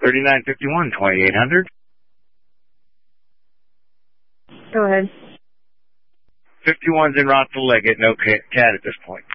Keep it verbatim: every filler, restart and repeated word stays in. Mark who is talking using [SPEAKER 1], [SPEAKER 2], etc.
[SPEAKER 1] thirty-nine fifty-one, twenty-eight hundred.
[SPEAKER 2] Go ahead.
[SPEAKER 1] fifty-one's in route to Leggett, no cat at this point.